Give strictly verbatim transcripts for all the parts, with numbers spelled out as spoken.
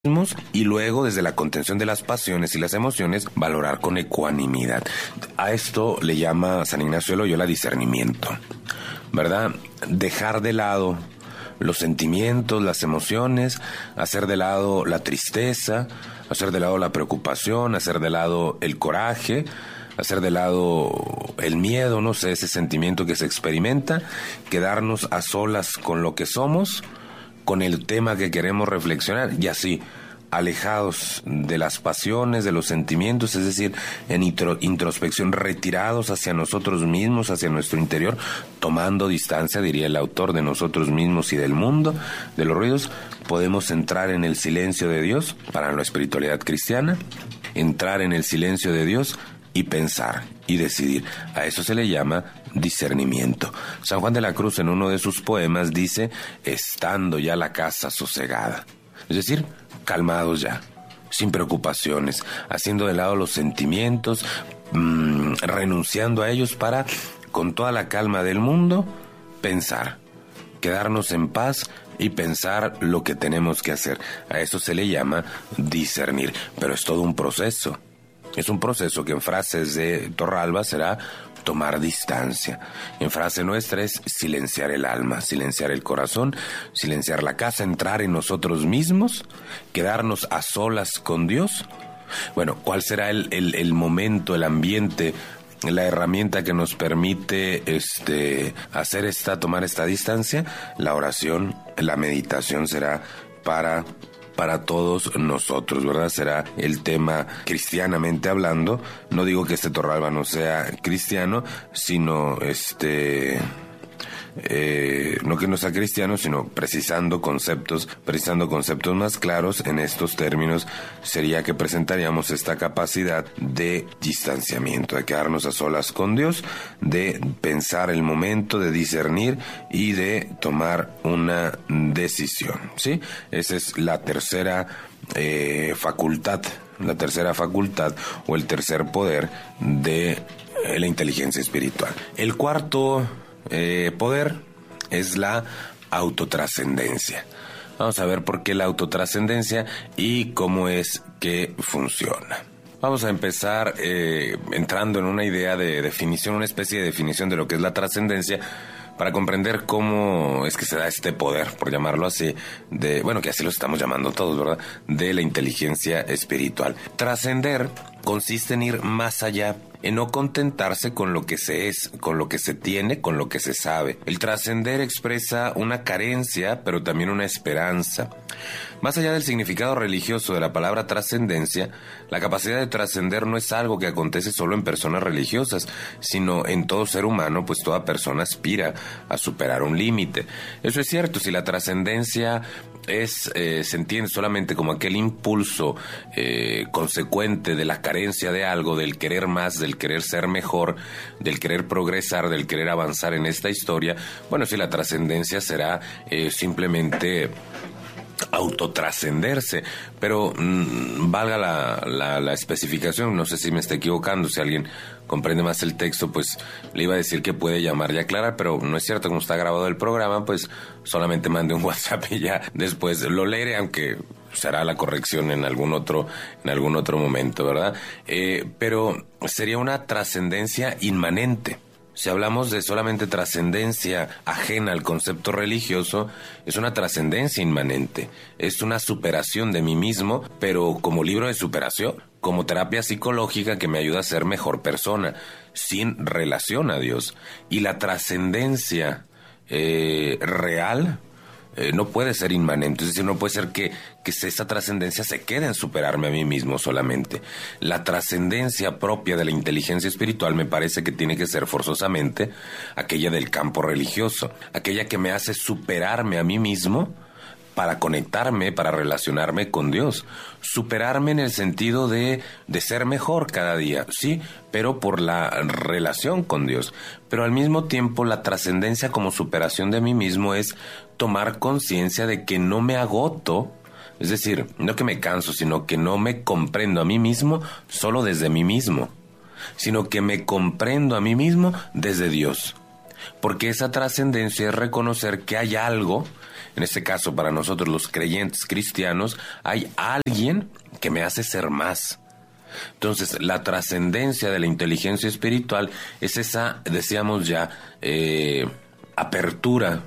y luego desde la contención de las pasiones y las emociones valorar con ecuanimidad. A esto le llama San Ignacio de Loyola discernimiento, ¿verdad? Dejar de lado los sentimientos, las emociones, hacer de lado la tristeza, hacer de lado la preocupación, hacer de lado el coraje, hacer de lado el miedo, no sé, ese sentimiento que se experimenta, quedarnos a solas con lo que somos, con el tema que queremos reflexionar y así, alejados de las pasiones, de los sentimientos, es decir, en intro, introspección, retirados hacia nosotros mismos, hacia nuestro interior, tomando distancia, diría el autor, de nosotros mismos y del mundo, de los ruidos, podemos entrar en el silencio de Dios, para la espiritualidad cristiana, entrar en el silencio de Dios y pensar y decidir. A eso se le llama discernimiento. San Juan de la Cruz en uno de sus poemas dice, estando ya la casa sosegada. Es decir, calmados ya, sin preocupaciones, haciendo de lado los sentimientos, mmm, renunciando a ellos para, con toda la calma del mundo, pensar, quedarnos en paz y pensar lo que tenemos que hacer. A eso se le llama discernir, pero es todo un proceso. Es un proceso que en frases de Torralba será tomar distancia. En frase nuestra es silenciar el alma, silenciar el corazón, silenciar la casa, entrar en nosotros mismos, quedarnos a solas con Dios. Bueno, ¿cuál será el, el, el momento, el ambiente, la herramienta que nos permite este, hacer esta, tomar esta distancia? La oración, la meditación será para... para todos nosotros, ¿verdad? Será el tema cristianamente hablando. No digo que este Torralba no sea cristiano, sino este... Eh, no que no sea cristiano, sino precisando conceptos, precisando conceptos más claros en estos términos, sería que presentaríamos esta capacidad de distanciamiento, de quedarnos a solas con Dios, de pensar el momento, de discernir y de tomar una decisión, ¿sí? Esa es la tercera eh, facultad, la tercera facultad o el tercer poder de eh, la inteligencia espiritual. El cuarto Eh, poder es la autotrascendencia. Vamos a ver por qué la autotrascendencia y cómo es que funciona. Vamos a empezar eh, entrando en una idea de definición, una especie de definición de lo que es la trascendencia, para comprender cómo es que se da este poder, por llamarlo así, de, bueno, que así lo estamos llamando todos, ¿verdad?, de la inteligencia espiritual. Trascender consiste en ir más allá, en no contentarse con lo que se es, con lo que se tiene, con lo que se sabe. El trascender expresa una carencia, pero también una esperanza. Más allá del significado religioso de la palabra trascendencia, la capacidad de trascender no es algo que acontece solo en personas religiosas, sino en todo ser humano, pues toda persona aspira a superar un límite. Eso es cierto, si la trascendencia es, eh, se entiende solamente como aquel impulso eh, consecuente de la carencia de algo, del querer más, del querer ser mejor, del querer progresar, del querer avanzar en esta historia, bueno, si la trascendencia será eh, simplemente autotrascenderse, pero mmm, valga la, la, la especificación, no sé si me estoy equivocando, si alguien comprende más el texto, pues le iba a decir que puede llamar y aclarar, pero no es cierto, como está grabado el programa, pues solamente mande un WhatsApp y ya después lo leeré, aunque será la corrección en algún otro, en algún otro momento, ¿verdad? Eh, pero sería una trascendencia inmanente. Si hablamos de solamente trascendencia ajena al concepto religioso, es una trascendencia inmanente, es una superación de mí mismo, pero como libro de superación, como terapia psicológica que me ayuda a ser mejor persona, sin relación a Dios. Y la trascendencia eh, real Eh, no puede ser inmanente, es decir, no puede ser que, que esa trascendencia se quede en superarme a mí mismo solamente. La trascendencia propia de la inteligencia espiritual me parece que tiene que ser forzosamente aquella del campo religioso, aquella que me hace superarme a mí mismo para conectarme, para relacionarme con Dios. Superarme en el sentido de, de ser mejor cada día, sí, pero por la relación con Dios. Pero al mismo tiempo la trascendencia como superación de mí mismo es tomar conciencia de que no me agoto, es decir, no que me canso, sino que no me comprendo a mí mismo solo desde mí mismo, sino que me comprendo a mí mismo desde Dios. Porque esa trascendencia es reconocer que hay algo, en este caso para nosotros los creyentes cristianos, hay alguien que me hace ser más. Entonces, la trascendencia de la inteligencia espiritual es esa, decíamos ya, eh, apertura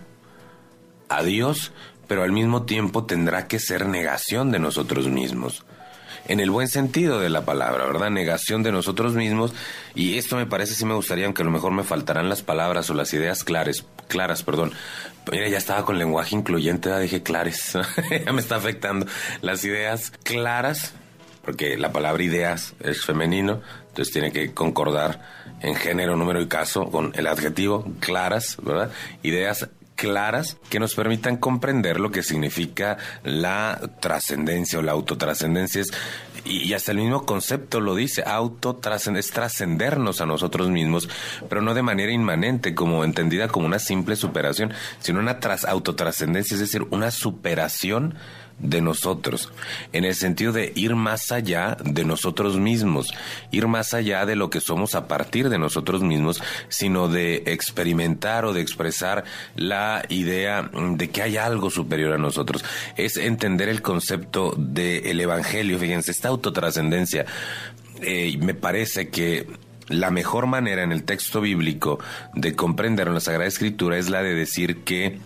a Dios, pero al mismo tiempo tendrá que ser negación de nosotros mismos. En el buen sentido de la palabra, ¿verdad? Negación de nosotros mismos. Y esto me parece, sí me gustaría, aunque a lo mejor me faltarán las palabras o las ideas claras, claras, perdón. Mira, ya estaba con lenguaje incluyente, ya dije clares. Ya me está afectando. Las ideas claras, porque la palabra ideas es femenino, entonces tiene que concordar en género, número y caso con el adjetivo claras, ¿verdad? Ideas claras que nos permitan comprender lo que significa la trascendencia o la autotrascendencia. Es, y, y hasta el mismo concepto lo dice, autotrascendencia, es trascendernos a nosotros mismos, pero no de manera inmanente, como entendida como una simple superación, sino una tras, autotrascendencia, es decir, una superación de nosotros, en el sentido de ir más allá de nosotros mismos, ir más allá de lo que somos a partir de nosotros mismos, sino de experimentar o de expresar la idea de que hay algo superior a nosotros. Es entender el concepto del Evangelio. Fíjense, esta autotrascendencia, eh, me parece que la mejor manera en el texto bíblico de comprender la Sagrada Escritura es la de decir que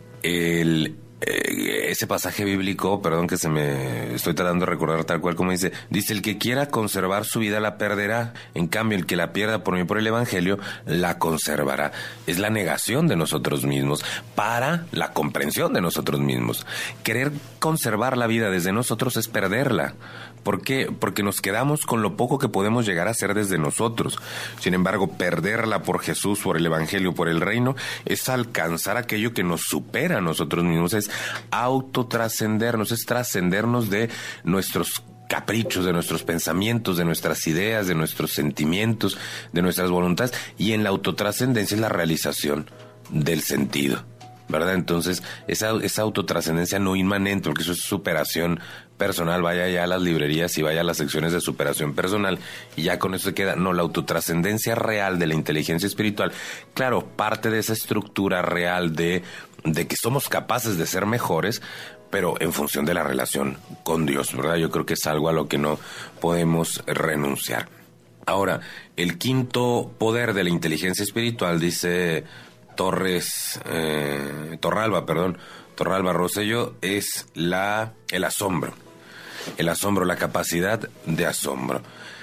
el Eh, ese pasaje bíblico, perdón que se me estoy tratando de recordar tal cual como dice, dice: el que quiera conservar su vida la perderá, en cambio el que la pierda por mí por el Evangelio la conservará. Es la negación de nosotros mismos para la comprensión de nosotros mismos. Querer conservar la vida desde nosotros es perderla. ¿Por qué? Porque nos quedamos con lo poco que podemos llegar a ser desde nosotros. Sin embargo, perderla por Jesús, por el Evangelio, por el reino, es alcanzar aquello que nos supera a nosotros mismos, es autotrascendernos, es trascendernos de nuestros caprichos, de nuestros pensamientos, de nuestras ideas, de nuestros sentimientos, de nuestras voluntades, y en la autotrascendencia es la realización del sentido, ¿verdad? Entonces, esa, esa autotrascendencia no inmanente, porque eso es superación personal, vaya ya a las librerías y vaya a las secciones de superación personal y ya con eso se queda. No, la autotrascendencia real de la inteligencia espiritual, claro, parte de esa estructura real de, de que somos capaces de ser mejores, pero en función de la relación con Dios, ¿verdad? Yo creo que es algo a lo que no podemos renunciar. Ahora, el quinto poder de la inteligencia espiritual, dice Torres, eh, Torralba, perdón, Torralba Rosselló, es la, el asombro. El asombro, la capacidad de asombro.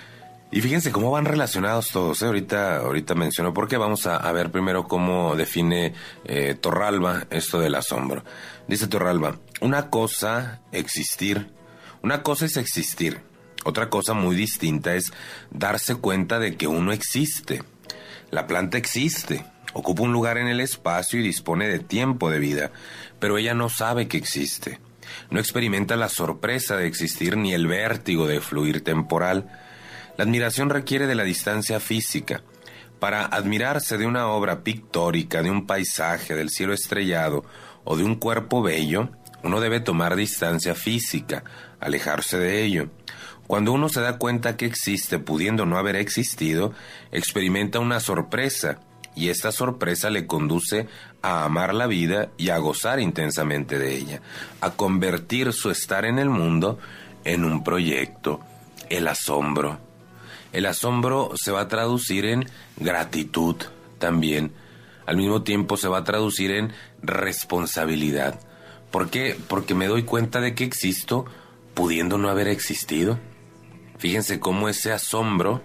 Y fíjense cómo van relacionados todos, ¿eh? Ahorita, ahorita menciono por qué. Vamos a, a ver primero cómo define eh, Torralba esto del asombro. Dice Torralba: una cosa existir, una cosa es existir, otra cosa muy distinta es darse cuenta de que uno existe. La planta existe, ocupa un lugar en el espacio y dispone de tiempo de vida, pero ella no sabe que existe. No experimenta la sorpresa de existir ni el vértigo de fluir temporal. La admiración requiere de la distancia física. Para admirarse de una obra pictórica, de un paisaje, del cielo estrellado o de un cuerpo bello, uno debe tomar distancia física, alejarse de ello. Cuando uno se da cuenta que existe, pudiendo no haber existido, experimenta una sorpresa, y esta sorpresa le conduce a amar la vida y a gozar intensamente de ella, a convertir su estar en el mundo en un proyecto, el asombro. El asombro se va a traducir en gratitud también. Al mismo tiempo se va a traducir en responsabilidad. ¿Por qué? Porque me doy cuenta de que existo pudiendo no haber existido. Fíjense cómo ese asombro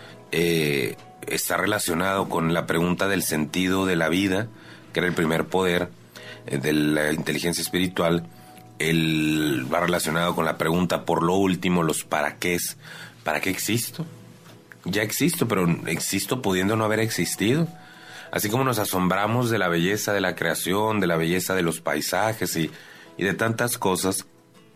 eh, está relacionado con la pregunta del sentido de la vida, que era el primer poder eh, de la inteligencia espiritual. Él va relacionado con la pregunta por lo último, los para qué. ¿Para qué existo? Ya existo, pero existo pudiendo no haber existido. Así como nos asombramos de la belleza de la creación, de la belleza de los paisajes y, y de tantas cosas,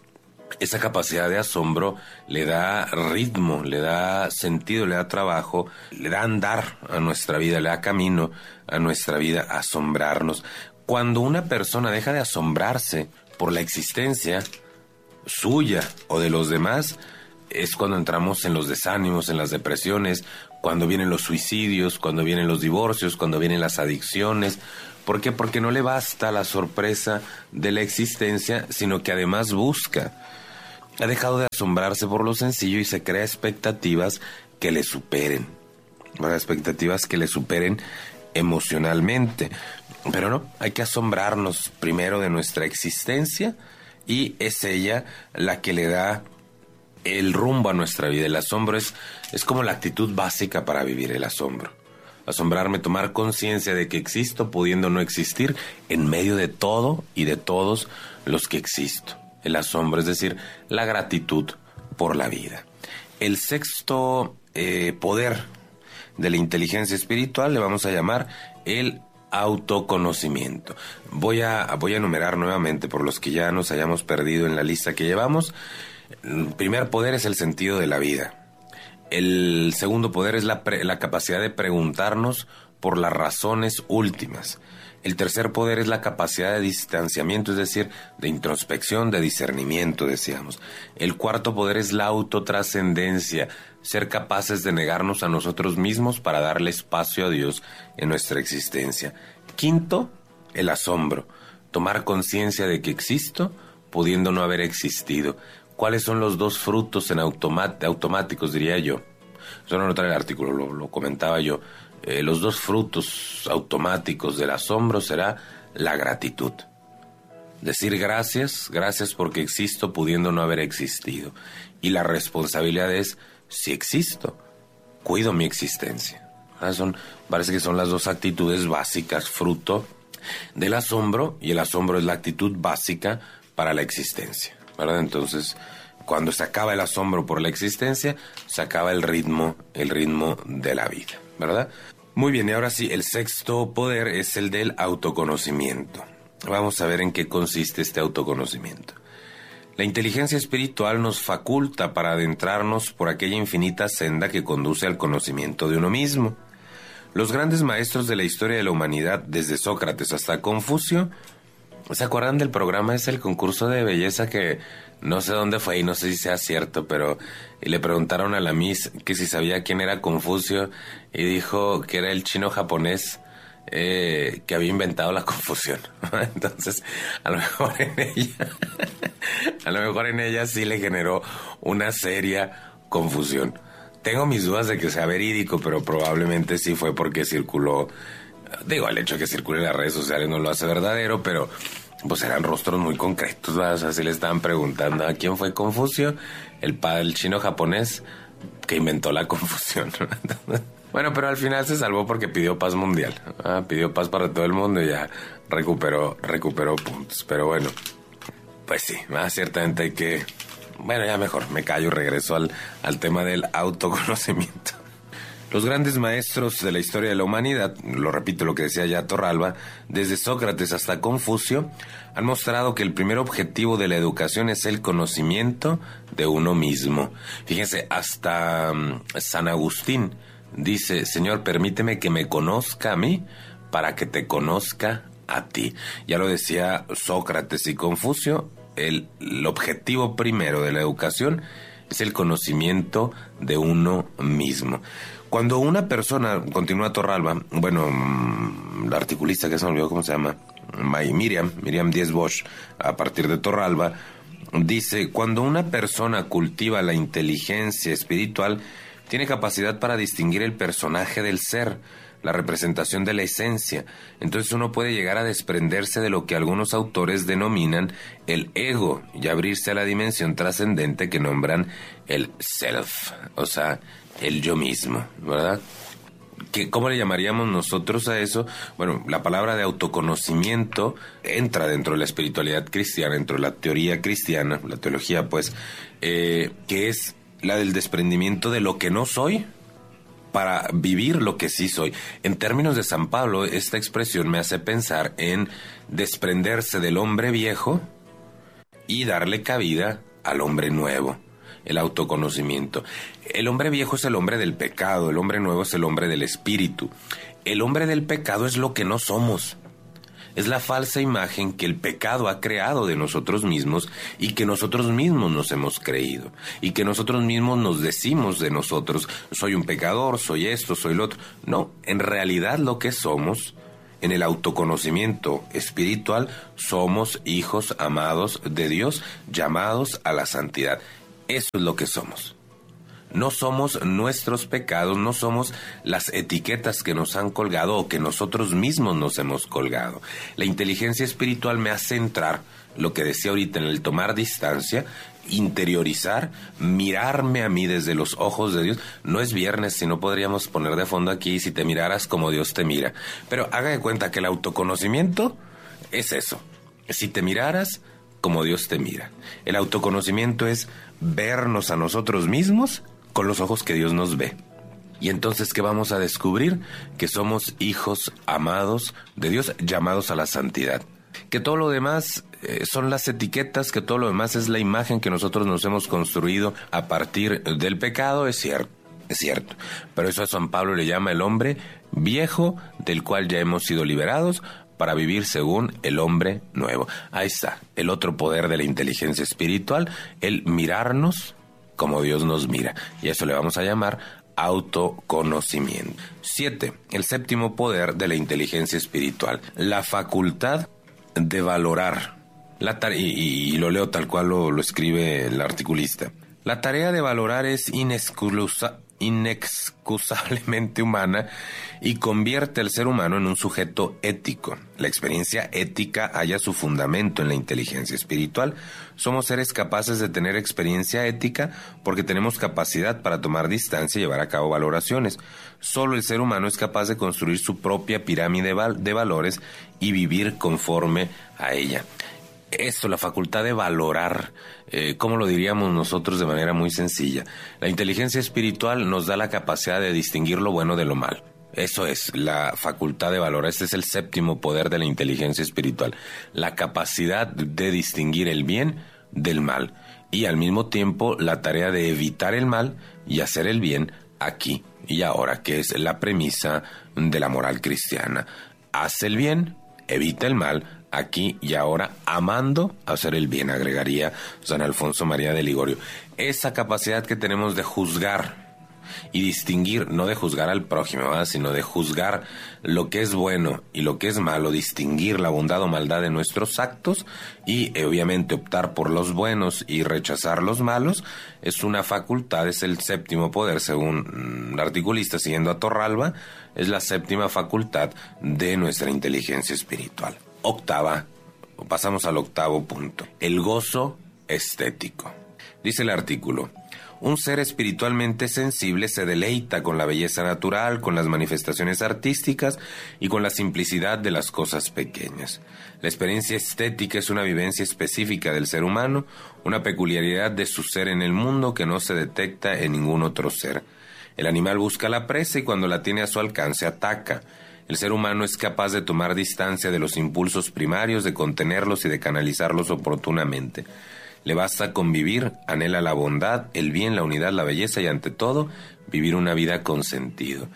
esa capacidad de asombro le da ritmo, le da sentido, le da trabajo, le da andar a nuestra vida, le da camino a nuestra vida, asombrarnos. Cuando una persona deja de asombrarse por la existencia suya o de los demás, es cuando entramos en los desánimos, en las depresiones, cuando vienen los suicidios, cuando vienen los divorcios, cuando vienen las adicciones. ¿Por qué? Porque no le basta la sorpresa de la existencia, sino que además busca. Ha dejado de asombrarse por lo sencillo y se crea expectativas que le superen. ¿Verdad? Expectativas que le superen emocionalmente. Pero no, hay que asombrarnos primero de nuestra existencia y es ella la que le da el rumbo a nuestra vida. El asombro es, es como la actitud básica para vivir el asombro. Asombrarme, tomar conciencia de que existo pudiendo no existir en medio de todo y de todos los que existo. El asombro, es decir, la gratitud por la vida. El sexto eh, poder de la inteligencia espiritual le vamos a llamar el autoconocimiento. Voy a, voy a enumerar nuevamente por los que ya nos hayamos perdido en la lista que llevamos. El primer poder es el sentido de la vida. El segundo poder es la, pre, la capacidad de preguntarnos por las razones últimas. El tercer poder es la capacidad de distanciamiento, es decir, de introspección, de discernimiento, decíamos. El cuarto poder es la autotrascendencia, ser capaces de negarnos a nosotros mismos para darle espacio a Dios en nuestra existencia. Quinto, el asombro, tomar conciencia de que existo, pudiendo no haber existido. ¿Cuáles son los dos frutos en automat- automáticos, diría yo? Eso no lo trae el artículo, lo, lo comentaba yo. Eh, los dos frutos automáticos del asombro será la gratitud. Decir gracias, gracias porque existo pudiendo no haber existido. Y la responsabilidad es, si existo, cuido mi existencia. Ah, son, parece que son las dos actitudes básicas, fruto del asombro, y el asombro es la actitud básica para la existencia, ¿verdad? Entonces, cuando se acaba el asombro por la existencia, se acaba el ritmo, el ritmo de la vida, ¿verdad? Muy bien, y ahora sí, el sexto poder es el del autoconocimiento. Vamos a ver en qué consiste este autoconocimiento. La inteligencia espiritual nos faculta para adentrarnos por aquella infinita senda que conduce al conocimiento de uno mismo. Los grandes maestros de la historia de la humanidad, desde Sócrates hasta Confucio, ¿se acuerdan del programa? Es el concurso de belleza que no sé dónde fue y no sé si sea cierto, pero y le preguntaron a la Miss que si sabía quién era Confucio y dijo que era el chino japonés eh, que había inventado la confusión. Entonces, a lo mejor en ella, a lo mejor en ella sí le generó una seria confusión. Tengo mis dudas de que sea verídico, pero probablemente sí fue porque circuló. Digo, el hecho de que circule en las redes sociales no lo hace verdadero, pero pues eran rostros muy concretos, ¿verdad? O sea, sí le estaban preguntando a quién fue Confucio, el padre, el chino japonés que inventó la confusión. Bueno, pero al final se salvó porque pidió paz mundial, ¿ah? Pidió paz para todo el mundo y ya recuperó, recuperó puntos. Pero bueno, pues sí, ¿verdad? Ciertamente hay que... Bueno, ya mejor, me callo y regreso al, al tema del autoconocimiento. Los grandes maestros de la historia de la humanidad, lo repito lo que decía ya Torralba, desde Sócrates hasta Confucio, han mostrado que el primer objetivo de la educación es el conocimiento de uno mismo. Fíjense, hasta um, San Agustín dice, Señor, permíteme que me conozca a mí para que te conozca a ti. Ya lo decía Sócrates y Confucio, el, el objetivo primero de la educación es el conocimiento de uno mismo. Cuando una persona, continúa Torralba, bueno, la articulista que se me olvidó cómo se llama, Miriam, Miriam Díez Bosch, a partir de Torralba, dice, cuando una persona cultiva la inteligencia espiritual, tiene capacidad para distinguir el personaje del ser, la representación de la esencia. Entonces uno puede llegar a desprenderse de lo que algunos autores denominan el ego y abrirse a la dimensión trascendente que nombran el self, o sea, el yo mismo, ¿verdad? ¿Qué, ¿Cómo le llamaríamos nosotros a eso? Bueno, la palabra de autoconocimiento entra dentro de la espiritualidad cristiana, dentro de la teoría cristiana, la teología pues, eh, que es la del desprendimiento de lo que no soy para vivir lo que sí soy. En términos de San Pablo, esta expresión me hace pensar en desprenderse del hombre viejo y darle cabida al hombre nuevo, el autoconocimiento. El hombre viejo es el hombre del pecado, el hombre nuevo es el hombre del espíritu. El hombre del pecado es lo que no somos. es la falsa imagen que el pecado ha creado de nosotros mismos y que nosotros mismos nos hemos creído y que nosotros mismos nos decimos de nosotros, soy un pecador, soy esto, soy lo otro. No, en realidad lo que somos, en el autoconocimiento espiritual, somos hijos amados de Dios, llamados a la santidad. Eso es lo que somos. No somos nuestros pecados, no somos las etiquetas que nos han colgado o que nosotros mismos nos hemos colgado. La inteligencia espiritual me hace entrar, lo que decía ahorita, en el tomar distancia, interiorizar, mirarme a mí desde los ojos de Dios. No es viernes, si no podríamos poner de fondo aquí, si te miraras como Dios te mira. Pero haga de cuenta que el autoconocimiento es eso. Si te miraras como Dios te mira. El autoconocimiento es vernos a nosotros mismos con los ojos que Dios nos ve. Y entonces, ¿qué vamos a descubrir? Que somos hijos amados de Dios, llamados a la santidad. Que todo lo demás eh, son las etiquetas, que todo lo demás es la imagen que nosotros nos hemos construido a partir del pecado, es cierto, es cierto. Pero eso a San Pablo le llama el hombre viejo, del cual ya hemos sido liberados, para vivir según el hombre nuevo. Ahí está, el otro poder de la inteligencia espiritual, el mirarnos como Dios nos mira. Y eso le vamos a llamar autoconocimiento. Siete, el séptimo poder de la inteligencia espiritual, la facultad de valorar. La tarea, y, y lo leo tal cual lo, lo escribe el articulista. La tarea de valorar es inexcusa, inexcusablemente humana y convierte al ser humano en un sujeto ético. La experiencia ética halla su fundamento en la inteligencia espiritual. Somos seres capaces de tener experiencia ética porque tenemos capacidad para tomar distancia y llevar a cabo valoraciones. Solo el ser humano es capaz de construir su propia pirámide de valores y vivir conforme a ella. Esto, la facultad de valorar, eh, ¿cómo lo diríamos nosotros de manera muy sencilla? La inteligencia espiritual nos da la capacidad de distinguir lo bueno de lo malo. Eso es, la facultad de valorar. Este es el séptimo poder de la inteligencia espiritual. La capacidad de distinguir el bien del mal. Y al mismo tiempo la tarea de evitar el mal y hacer el bien aquí y ahora, que es la premisa de la moral cristiana. Haz el bien, evita el mal, aquí y ahora, amando hacer el bien, agregaría San Alfonso María de Ligorio. Esa capacidad que tenemos de juzgar y distinguir, no de juzgar al prójimo, ¿verdad?, sino de juzgar lo que es bueno y lo que es malo, distinguir la bondad o maldad de nuestros actos y eh, obviamente optar por los buenos y rechazar los malos, es una facultad, es el séptimo poder, según el articulista, siguiendo a Torralba, es la séptima facultad de nuestra inteligencia espiritual. Octava, pasamos al octavo punto, el gozo estético. Dice el artículo: un ser espiritualmente sensible se deleita con la belleza natural, con las manifestaciones artísticas y con la simplicidad de las cosas pequeñas. La experiencia estética es una vivencia específica del ser humano, una peculiaridad de su ser en el mundo que no se detecta en ningún otro ser. El animal busca la presa y cuando la tiene a su alcance ataca. El ser humano es capaz de tomar distancia de los impulsos primarios, de contenerlos y de canalizarlos oportunamente. Le basta convivir, anhela la bondad, el bien, la unidad, la belleza y ante todo, vivir una vida con sentido.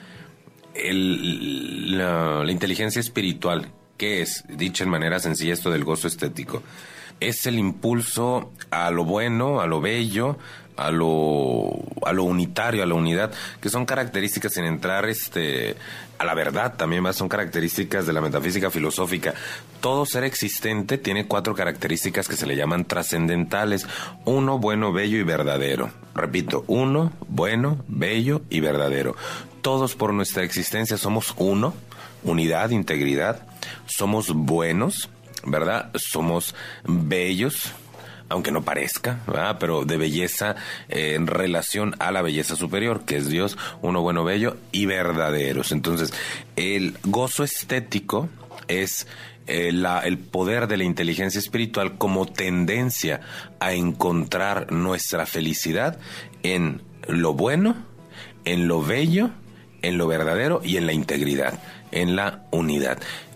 El, la, la inteligencia espiritual, ¿qué es? Dicha en manera sencilla esto del gozo estético. Es el impulso a lo bueno, a lo bello, a lo, a lo unitario, a la unidad, que son características, sin entrar este, a la verdad también, son características de la metafísica filosófica. Todo ser existente tiene cuatro características que se le llaman trascendentales: uno, bueno, bello y verdadero. Repito, uno, bueno, bello y verdadero. Todos por nuestra existencia somos uno, unidad, integridad, somos buenos, ¿verdad? Somos bellos, aunque no parezca, ¿verdad?, pero de belleza eh, en relación a la belleza superior, que es Dios, uno, bueno, bello y verdaderos. Entonces, el gozo estético es eh, la, el poder de la inteligencia espiritual como tendencia a encontrar nuestra felicidad en lo bueno, en lo bello, en lo verdadero y en la integridad, en la unidad.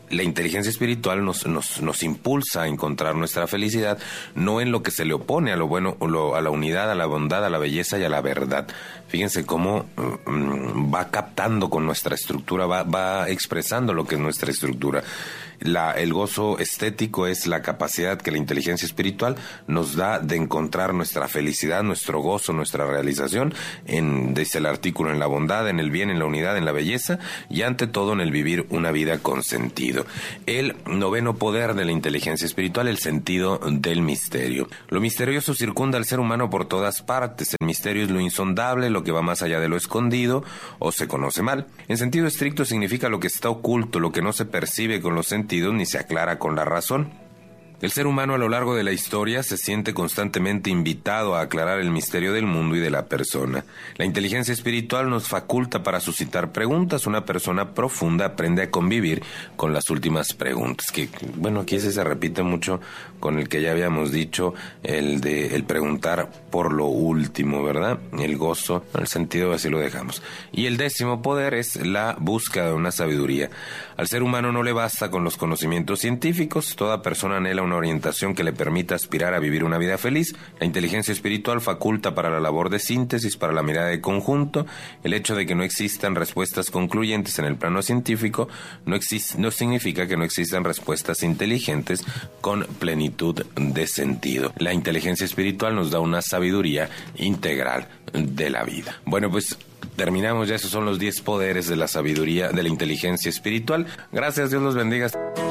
La inteligencia espiritual nos, nos, nos impulsa a encontrar nuestra felicidad, no en lo que se le opone a lo bueno, lo, a la unidad, a la bondad, a la belleza y a la verdad. Fíjense cómo um, va captando con nuestra estructura, va, va expresando lo que es nuestra estructura. La, el gozo estético es la capacidad que la inteligencia espiritual nos da de encontrar nuestra felicidad, nuestro gozo, nuestra realización, en, dice el artículo, en la bondad, en el bien, en la unidad, en la belleza y ante todo en el vivir una vida con sentido. El noveno poder de la inteligencia espiritual, el sentido del misterio. Lo misterioso circunda al ser humano por todas partes. El misterio es lo insondable, lo que va más allá de lo escondido o se conoce mal. En sentido estricto significa lo que está oculto, lo que no se percibe con los sentidos ni se aclara con la razón. El ser humano a lo largo de la historia se siente constantemente invitado a aclarar el misterio del mundo y de la persona. La inteligencia espiritual nos faculta para suscitar preguntas. Una persona profunda aprende a convivir con las últimas preguntas. Que, bueno, aquí ese se repite mucho con el que ya habíamos dicho, el de el preguntar por lo último, ¿verdad? El gozo, el sentido, así lo dejamos. Y el décimo poder es la búsqueda de una sabiduría. Al ser humano no le basta con los conocimientos científicos. Toda persona anhela una orientación que le permita aspirar a vivir una vida feliz. La inteligencia espiritual faculta para la labor de síntesis, para la mirada de conjunto. El hecho de que no existan respuestas concluyentes en el plano científico no, existe, no significa que no existan respuestas inteligentes con plenitud de sentido. La inteligencia espiritual nos da una sabiduría integral de la vida. Bueno, pues terminamos ya. Esos son los diez poderes de la sabiduría, de la inteligencia espiritual. Gracias, Dios los bendiga.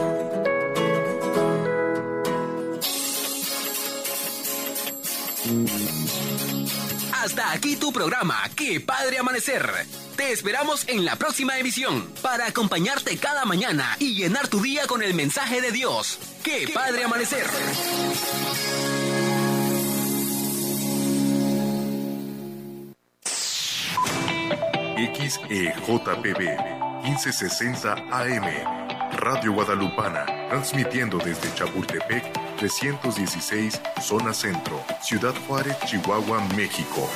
Hasta aquí tu programa, ¡Qué Padre Amanecer! Te esperamos en la próxima emisión para acompañarte cada mañana y llenar tu día con el mensaje de Dios. ¡Qué Padre Amanecer! X E J P B quince sesenta A M Radio Guadalupana, transmitiendo desde Chapultepec trescientos dieciséis, zona centro, Ciudad Juárez, Chihuahua, México.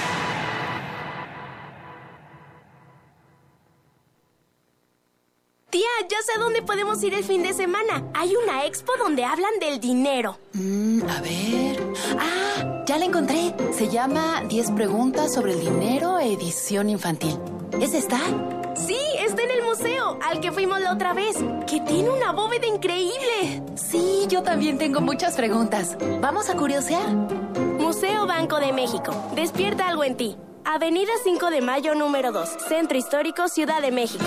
Tía, ya sé dónde podemos ir el fin de semana. Hay una expo donde hablan del dinero. Mm, a ver... Ah, ya la encontré. Se llama diez preguntas sobre el dinero, edición infantil. ¿Es esta? Sí, está en el museo, al que fuimos la otra vez, que tiene una bóveda increíble. Sí, yo también tengo muchas preguntas. ¿Vamos a curiosear? Museo Banco de México. Despierta algo en ti. Avenida cinco de Mayo, número dos. Centro Histórico, Ciudad de México.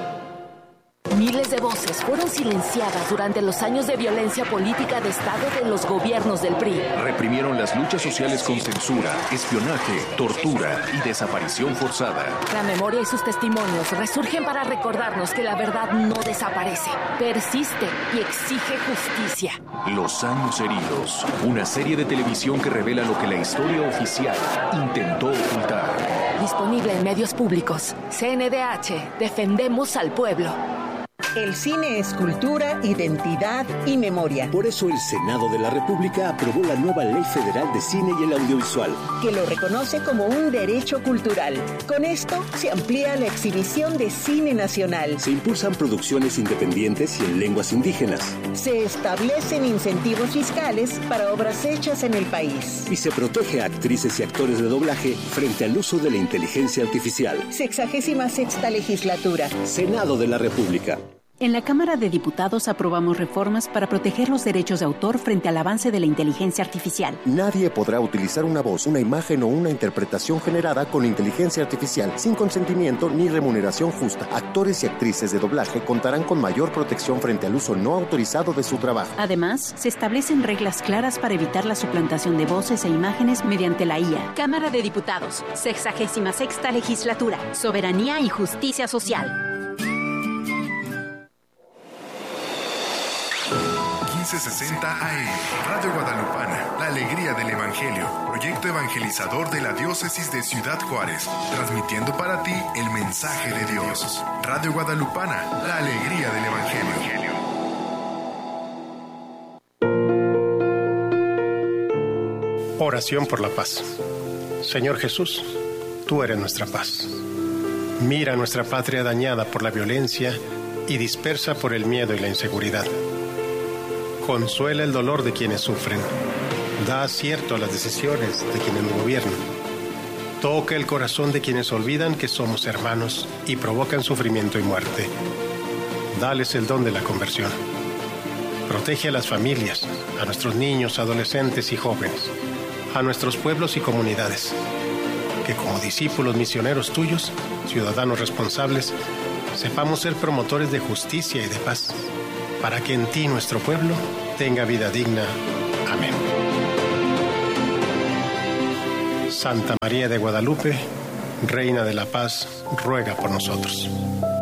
Miles de voces fueron silenciadas durante los años de violencia política de Estado de los gobiernos del P R I. Reprimieron las luchas sociales con censura, espionaje, tortura y desaparición forzada. La memoria y sus testimonios resurgen para recordarnos que la verdad no desaparece, persiste y exige justicia. Los años heridos, una serie de televisión que revela lo que la historia oficial intentó ocultar. Disponible en medios públicos. C N D H, defendemos al pueblo. El cine es cultura, identidad y memoria. Por eso el Senado de la República aprobó la nueva Ley Federal de Cine y el Audiovisual, que lo reconoce como un derecho cultural. Con esto se amplía la exhibición de cine nacional. Se impulsan producciones independientes y en lenguas indígenas. Se establecen incentivos fiscales para obras hechas en el país. Y se protege a actrices y actores de doblaje frente al uso de la inteligencia artificial. Sexagésima sexta legislatura. Senado de la República. En la Cámara de Diputados aprobamos reformas para proteger los derechos de autor frente al avance de la inteligencia artificial. Nadie podrá utilizar una voz, una imagen o una interpretación generada con inteligencia artificial sin consentimiento ni remuneración justa. Actores y actrices de doblaje contarán con mayor protección frente al uso no autorizado de su trabajo. Además, se establecen reglas claras para evitar la suplantación de voces e imágenes mediante la I A. Cámara de Diputados, sexagésima sexta legislatura, soberanía y justicia social. quince sesenta A M, Radio Guadalupana, la alegría del Evangelio, proyecto evangelizador de la diócesis de Ciudad Juárez, transmitiendo para ti el mensaje de Dios. Radio Guadalupana, la alegría del Evangelio. Oración por la paz. Señor Jesús, tú eres nuestra paz. Mira nuestra patria dañada por la violencia y dispersa por el miedo y la inseguridad. Consuela el dolor de quienes sufren. Da acierto a las decisiones de quienes lo gobiernan. Toca el corazón de quienes olvidan que somos hermanos y provocan sufrimiento y muerte. Dales el don de la conversión. Protege a las familias, a nuestros niños, adolescentes y jóvenes, a nuestros pueblos y comunidades. Que como discípulos misioneros tuyos, ciudadanos responsables, sepamos ser promotores de justicia y de paz, para que en ti nuestro pueblo tenga vida digna. Amén. Santa María de Guadalupe, Reina de la Paz, ruega por nosotros.